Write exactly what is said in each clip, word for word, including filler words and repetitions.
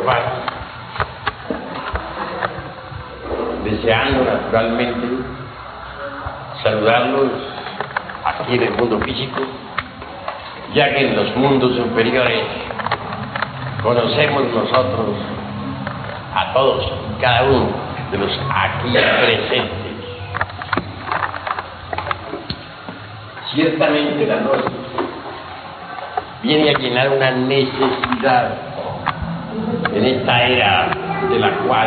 observar, deseando naturalmente saludarlos aquí en el mundo físico, ya que en los mundos superiores conocemos nosotros a todos y cada uno de los aquí presentes. Ciertamente la noche viene a llenar una necesidad en esta era de la cual,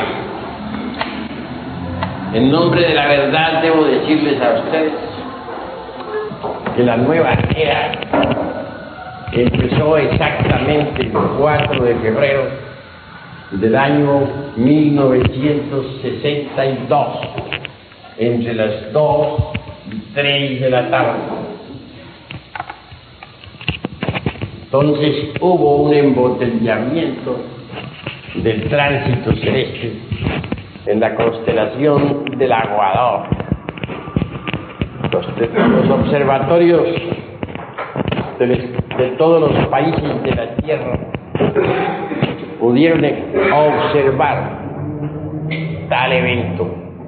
en nombre de la verdad, debo decirles a ustedes que la nueva era empezó exactamente el cuatro de febrero del año mil novecientos sesenta y dos, entre las dos y tres de la tarde. Entonces hubo un embotellamiento del tránsito celeste en la constelación del Aguador. Los, los observatorios de, de todos los países de la Tierra pudieron observar tal evento.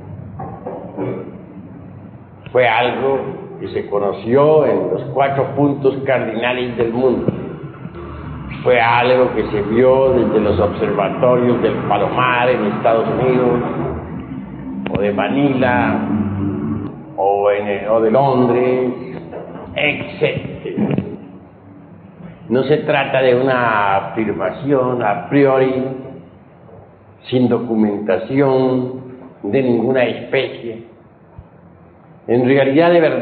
Fue algo que se conoció en los cuatro puntos cardinales del mundo. Fue algo que se vio desde los observatorios del Palomar en Estados Unidos, o de Manila, o, en, o de Londres, etcétera. No se trata de una afirmación a priori, sin documentación de ninguna especie. En realidad, de verdad,